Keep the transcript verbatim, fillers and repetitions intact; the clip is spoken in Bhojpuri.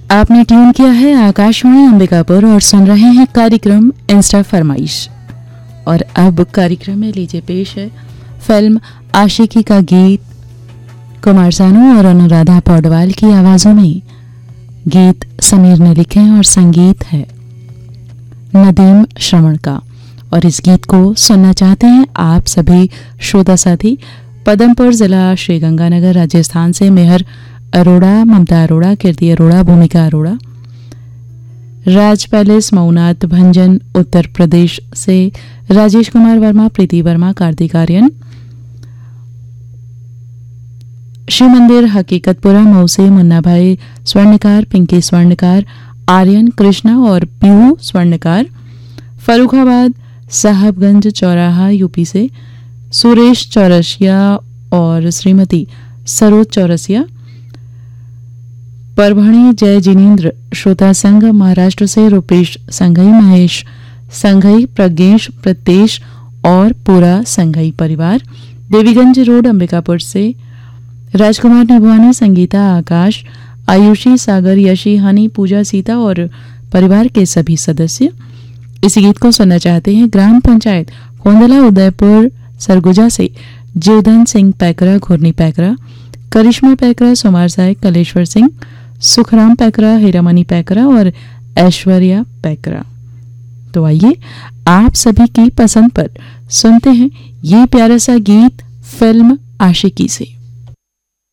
आपने ट्यून किया है आकाशवाणी अंबिकापुर और सुन रहे हैं कार्यक्रम इंस्टा फरमाइश। और अब कार्यक्रम में लीजिए पेश है फिल्म आशिकी का गीत। कुमार सानू और अनुराधा पौडवाल की आवाजों में गीत समीर ने लिखे और संगीत है नदीम श्रवण का। और इस गीत को सुनना चाहते हैं आप सभी श्रोता साथी पदमपुर जिला श्रीगंगानगर राजस्थान से मेहर अरोड़ा, ममता अरोड़ा, कीर्ति अरोड़ा, भूमिका अरोड़ा। राज पैलेस मऊनाथ भंजन उत्तर प्रदेश से राजेश कुमार वर्मा, प्रीति वर्मा, कार्तिक आर्यन। शिव मंदिर हकीकतपुरा मऊ से मुन्ना भाई स्वर्णकार, पिंकी स्वर्णकार, आर्यन, कृष्णा और पीहू स्वर्णकार। फर्रुखाबाद साहबगंज चौराहा यूपी से सुरेश चौरसिया और श्रीमती सरोज चौरसिया। परभणी जय जिनेन्द्र श्रोता संघ महाराष्ट्र से रूपेश संघई, महेश संघई, प्रज्ञेश प्रत्येश और पूरा संघई परिवार। देवीगंज रोड अंबिकापुर से राजकुमार निभवानी, संगीता, आकाश, आयुषी, सागर, यशी, हनी, पूजा, सीता और परिवार के सभी सदस्य इस गीत को सुनना चाहते हैं। ग्राम पंचायत कोंदला उदयपुर सरगुजा से जीवधन सिंह पैकरा, घुरनी पैकरा, करिश्मा पैकरा, सुमार साय, कलेश्वर सिंह, सुखराम पैकरा, हीरामणि पैकरा और ऐश्वर्या पैकरा। तो आइए आप सभी की पसंद पर सुनते हैं ये प्यारा सा गीत फिल्म आशिकी से।